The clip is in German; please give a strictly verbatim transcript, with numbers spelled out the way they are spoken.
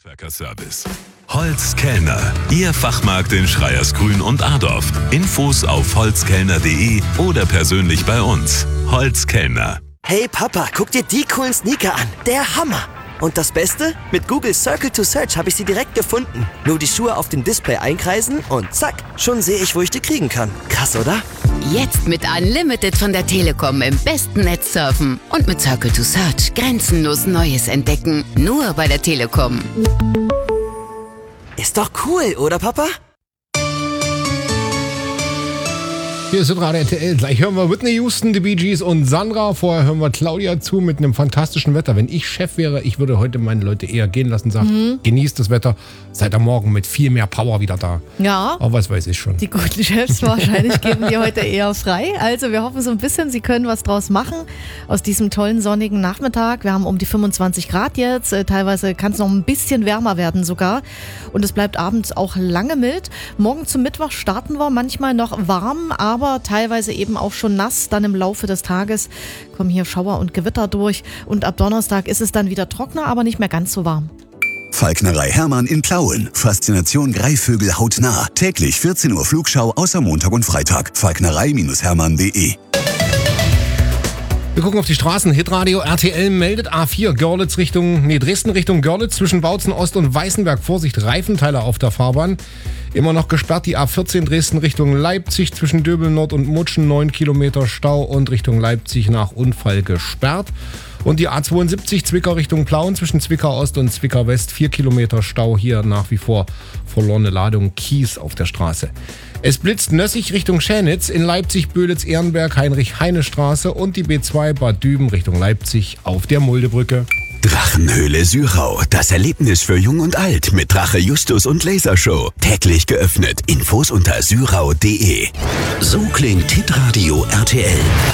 Handwerkerservice. Holzkellner, Ihr Fachmarkt in Schreiersgrün und Adorf. Infos auf holzkellner punkt de oder persönlich bei uns. Holzkellner. Hey Papa, guck dir die coolen Sneaker an. Der Hammer. Und das Beste? Mit Google Circle to Search habe ich sie direkt gefunden. Nur die Schuhe auf dem Display einkreisen und zack, schon sehe ich, wo ich die kriegen kann. Krass, oder? Jetzt mit Unlimited von der Telekom im besten Netz surfen. Und mit Circle to Search grenzenlos Neues entdecken. Nur bei der Telekom. Ist doch cool, oder Papa? Hier ist Radio R T L. Gleich hören wir Whitney Houston, die Bee Gees und Sandra. Vorher hören wir Claudia zu mit einem fantastischen Wetter. Wenn ich Chef wäre, ich würde heute meine Leute eher gehen lassen. Sagen, mhm. genießt das Wetter. Seid am Morgen mit viel mehr Power wieder da. Ja. Aber was weiß ich schon. Die guten Chefs wahrscheinlich geben dir heute eher frei. Also wir hoffen so ein bisschen, Sie können was draus machen aus diesem tollen sonnigen Nachmittag. Wir haben um die fünfundzwanzig Grad jetzt. Teilweise kann es noch ein bisschen wärmer werden sogar. Und es bleibt abends auch lange mild. Morgen zum Mittwoch starten wir manchmal noch warm, aber aber teilweise eben auch schon nass. Dann im Laufe des Tages kommen hier Schauer und Gewitter durch. Und ab Donnerstag ist es dann wieder trockener, aber nicht mehr ganz so warm. Falknerei Hermann in Plauen. Faszination Greifvögel hautnah. Täglich vierzehn Uhr Flugschau außer Montag und Freitag. falknerei Hermann punkt de. Wir gucken auf die Straßen. Hitradio R T L meldet A vier Görlitz Richtung, nee, Dresden Richtung Görlitz zwischen Bautzen Ost und Weißenberg. Vorsicht, Reifenteile auf der Fahrbahn. Immer noch gesperrt die A vierzehn Dresden Richtung Leipzig zwischen Döbel Nord und Mutschen. neun Kilometer Stau und Richtung Leipzig nach Unfall gesperrt. Und die A zweiundsiebzig Zwickau Richtung Plauen zwischen Zwickau Ost und Zwickau West. vier Kilometer Stau, hier nach wie vor verlorene Ladung Kies auf der Straße. Es blitzt Nössig Richtung Schänitz, in Leipzig Böhlitz-Ehrenberg, Heinrich-Heine-Straße und die B zwei Bad Düben Richtung Leipzig auf der Muldebrücke. Drachenhöhle Syrau, das Erlebnis für Jung und Alt mit Drache Justus und Lasershow. Täglich geöffnet. Infos unter syrau punkt de. So klingt Hitradio R T L.